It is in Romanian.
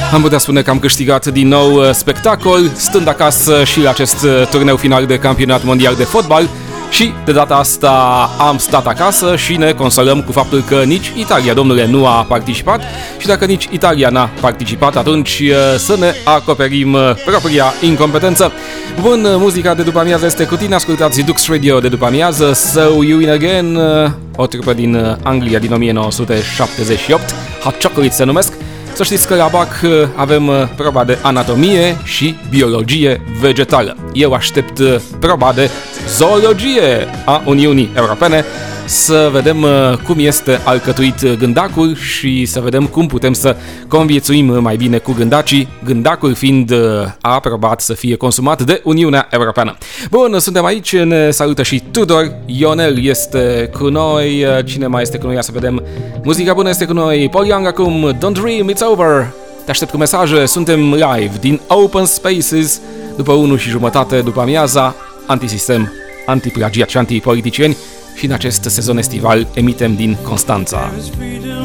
Am putea spune că am câștigat din nou spectacol, stând acasă și la acest turneu final de campionat mondial de fotbal. Și de data asta am stat acasă și ne consolăm cu faptul că nici Italia, domnule, nu a participat. Și dacă nici Italia n-a participat, atunci să ne acoperim propria incompetență. Bun, muzica de după amiază este cu tine. Ascultați Dux Radio de după amiază, So You Win Again, o trupă din Anglia din 1978, Hot Chocolate se numesc. Să știți că la BAC avem proba de anatomie și biologie vegetală. Eu aștept proba de zoologie a Uniunii Europene, să vedem cum este alcătuit gândacul și să vedem cum putem să conviețuim mai bine cu gândacii, gândacul fiind aprobat să fie consumat de Uniunea Europeană. Bun, suntem aici, ne salută și Tudor, Ionel este cu noi, cine mai este cu noi? Ia să vedem, muzica bună este cu noi, Paul Young acum, Don't Dream, It's Over. Te aștept cu mesaje, suntem live din Open Spaces, după 1:30 după amiaza, antisistem, antiplagiat și antipoliticieni. Și în acest sezon estival emitem din Constanța.